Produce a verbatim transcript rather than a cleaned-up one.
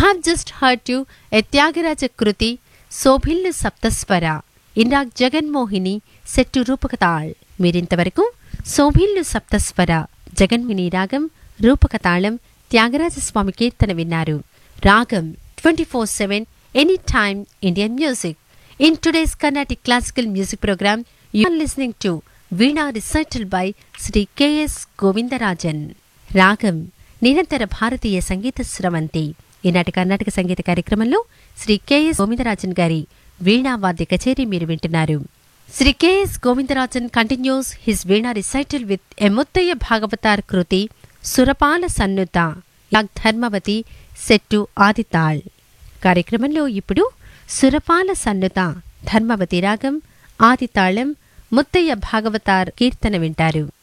have just heard to a Tyagaraja Kruti, Sobhillu Saptaswara, Inrag Jaganmohini, set to Rupakatal. మీరింతవరకు సోభిల్లు సప్తస్వర జగన్విని రాగం రూపకతాళం త్యాగరాజ స్వామి కీర్తన విన్నారు. రాగం twenty four seven any time Indian music. In today's Carnatic classical music program you are listening to veena recital by Shri K S Govindarajan. రాగం నిరంతర భారతీయ సంగీత స్రవంతి. ఈనాటి కర్ణాటక సంగీత కార్యక్రమంలో Shri K S Govindarajan గారి వీణా వాద్య కచేరీ మీరు వింటున్నారు. Sri K S Govindarajan continues his Veena recital with a Muttaya Bhagavatar Kruti, Surapala Sannuta, Yag Dharmavati, set to Adital. కార్యక్రమంలో ఇప్పుడు సురపాల సన్నుత ధర్మవతి రాగం ఆదితాళం ముత్తయ్య భాగవతార్ కీర్తన వింటారు.